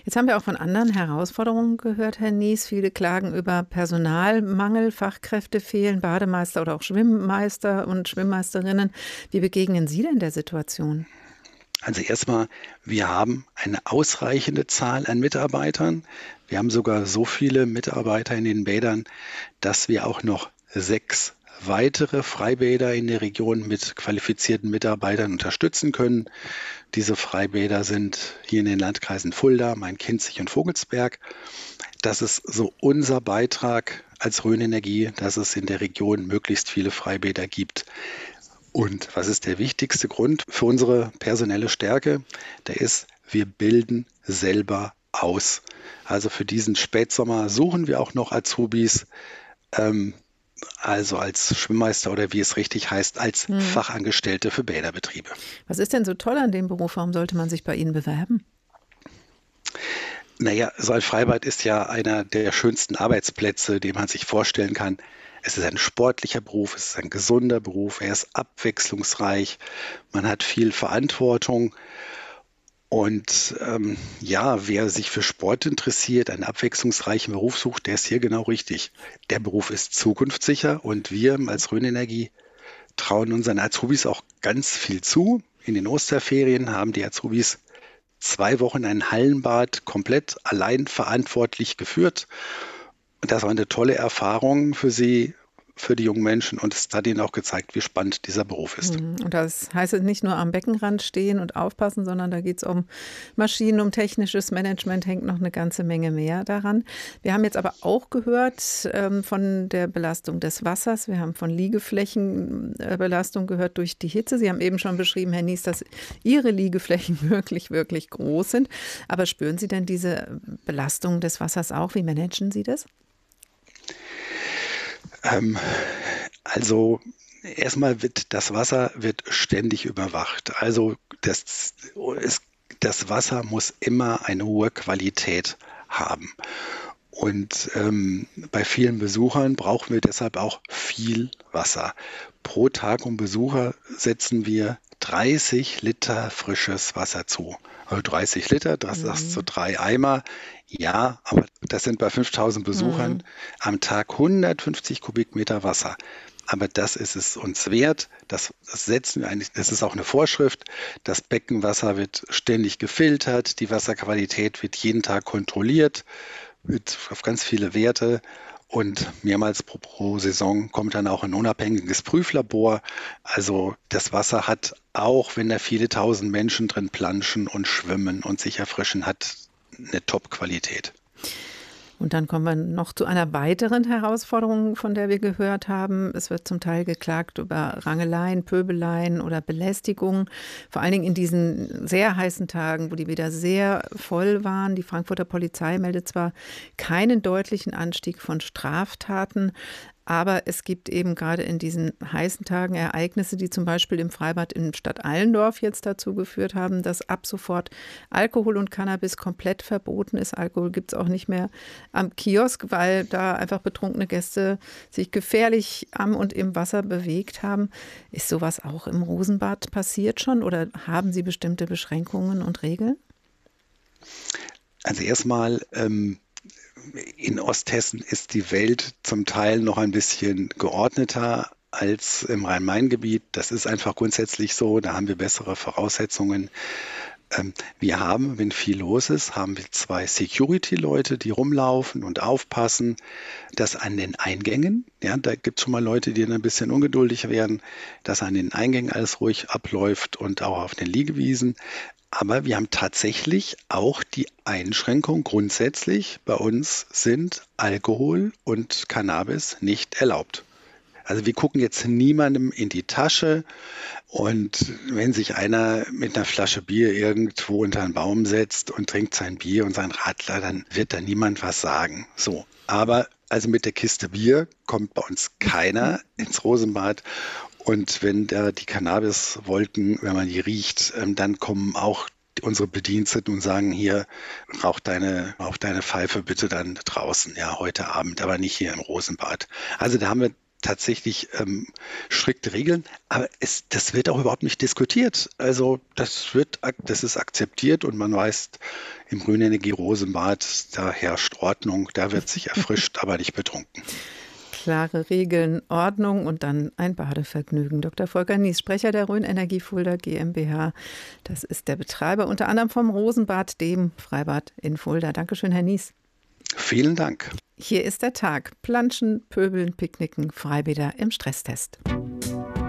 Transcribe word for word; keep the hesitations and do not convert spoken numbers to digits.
Jetzt haben wir auch von anderen Herausforderungen gehört, Herr Nies. Viele klagen über Personalmangel, Fachkräfte fehlen, Bademeister oder auch Schwimmmeister und Schwimmmeisterinnen. Wie begegnen Sie denn der Situation? Also erstmal, wir haben eine ausreichende Zahl an Mitarbeitern. Wir haben sogar so viele Mitarbeiter in den Bädern, dass wir auch noch sechs weitere Freibäder in der Region mit qualifizierten Mitarbeitern unterstützen können. Diese Freibäder sind hier in den Landkreisen Fulda, Main-Kinzig und Vogelsberg. Das ist so unser Beitrag als Rhön-Energie, dass es in der Region möglichst viele Freibäder gibt. Und was ist der wichtigste Grund für unsere personelle Stärke? Der ist, wir bilden selber aus. Also für diesen Spätsommer suchen wir auch noch Azubis, ähm, also als Schwimmmeister oder wie es richtig heißt, als Hm. Fachangestellte für Bäderbetriebe. Was ist denn so toll an dem Beruf? Warum sollte man sich bei Ihnen bewerben? Naja, so ein Freibad ist ja einer der schönsten Arbeitsplätze, den man sich vorstellen kann. Es ist ein sportlicher Beruf, es ist ein gesunder Beruf, er ist abwechslungsreich, man hat viel Verantwortung und ähm, ja, wer sich für Sport interessiert, einen abwechslungsreichen Beruf sucht, der ist hier genau richtig. Der Beruf ist zukunftssicher und wir als Rhön Energie trauen unseren Azubis auch ganz viel zu. In den Osterferien haben die Azubis zwei Wochen ein Hallenbad komplett allein verantwortlich geführt. Und das war eine tolle Erfahrung für sie, für die jungen Menschen. Und es hat ihnen auch gezeigt, wie spannend dieser Beruf ist. Hm. Und das heißt nicht nur am Beckenrand stehen und aufpassen, sondern da geht es um Maschinen, um technisches Management, hängt noch eine ganze Menge mehr daran. Wir haben jetzt aber auch gehört ähm, von der Belastung des Wassers. Wir haben von Liegeflächenbelastung gehört durch die Hitze. Sie haben eben schon beschrieben, Herr Nies, dass Ihre Liegeflächen wirklich, wirklich groß sind. Aber spüren Sie denn diese Belastung des Wassers auch? Wie managen Sie das? Ähm, also erstmal wird das Wasser wird ständig überwacht. Also das, es, das Wasser muss immer eine hohe Qualität haben. Und ähm, bei vielen Besuchern brauchen wir deshalb auch viel Wasser. Pro Tag und Besucher setzen wir dreißig Liter frisches Wasser zu. Also dreißig Liter, das ist so Mhm. drei Eimer. Ja, aber das sind bei fünftausend Mhm. Besuchern am Tag hundertfünfzig Kubikmeter Wasser. Aber das ist es uns wert. Das, das setzen wir eigentlich, das ist auch eine Vorschrift. Das Beckenwasser wird ständig gefiltert. Die Wasserqualität wird jeden Tag kontrolliert, wird auf ganz viele Werte. Und mehrmals pro, pro Saison kommt dann auch ein unabhängiges Prüflabor. Also das Wasser hat, auch wenn da viele tausend Menschen drin planschen und schwimmen und sich erfrischen, hat eine Top-Qualität. Und dann kommen wir noch zu einer weiteren Herausforderung, von der wir gehört haben. Es wird zum Teil geklagt über Rangeleien, Pöbeleien oder Belästigungen. Vor allen Dingen in diesen sehr heißen Tagen, wo die wieder sehr voll waren. Die Frankfurter Polizei meldet zwar keinen deutlichen Anstieg von Straftaten, aber es gibt eben gerade in diesen heißen Tagen Ereignisse, die zum Beispiel im Freibad in Stadt Allendorf jetzt dazu geführt haben, dass ab sofort Alkohol und Cannabis komplett verboten ist. Alkohol gibt es auch nicht mehr am Kiosk, weil da einfach betrunkene Gäste sich gefährlich am und im Wasser bewegt haben. Ist sowas auch im Rosenbad passiert schon oder haben Sie bestimmte Beschränkungen und Regeln? Also erstmal, ähm, in Osthessen ist die Welt zum Teil noch ein bisschen geordneter als im Rhein-Main-Gebiet. Das ist einfach grundsätzlich so. Da haben wir bessere Voraussetzungen. Ähm, wir haben, wenn viel los ist, haben wir zwei Security-Leute, die rumlaufen und aufpassen, dass an den Eingängen, ja, da gibt es schon mal Leute, die dann ein bisschen ungeduldig werden, dass an den Eingängen alles ruhig abläuft und auch auf den Liegewiesen. Aber wir haben tatsächlich auch die Einschränkung grundsätzlich, bei uns sind Alkohol und Cannabis nicht erlaubt. Also wir gucken jetzt niemandem in die Tasche und wenn sich einer mit einer Flasche Bier irgendwo unter einen Baum setzt und trinkt sein Bier und sein Radler, dann wird da niemand was sagen. So, aber also mit der Kiste Bier kommt bei uns keiner ins Rosenbad. Und wenn da die Cannabiswolken, wenn man die riecht, ähm, dann kommen auch unsere Bediensteten und sagen, hier, rauch deine, rauch deine Pfeife bitte dann draußen, ja, heute Abend, aber nicht hier im Rosenbad. Also da haben wir tatsächlich ähm, strikte Regeln, aber es, das wird auch überhaupt nicht diskutiert. Also das wird, das ist akzeptiert und man weiß, im Grünenergie-Rosenbad, da herrscht Ordnung, da wird sich erfrischt, aber nicht betrunken. Klare Regeln, Ordnung und dann ein Badevergnügen. Doktor Volker Nies, Sprecher der Rhön Energie Fulda GmbH. Das ist der Betreiber unter anderem vom Rosenbad, dem Freibad in Fulda. Dankeschön, Herr Nies. Vielen Dank. Hier ist der Tag. Planschen, Pöbeln, Picknicken, Freibäder im Stresstest.